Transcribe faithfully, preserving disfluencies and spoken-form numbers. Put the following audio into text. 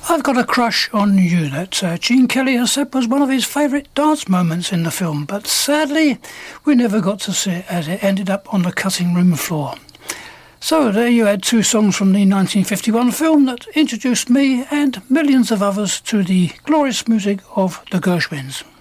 I've got a crush on you that uh, Gene Kelly has said was one of his favourite dance moments in the film, but sadly we never got to see it as it ended up on the cutting room floor. So there you had two songs from the nineteen fifty-one film that introduced me and millions of others to the glorious music of the Gershwins.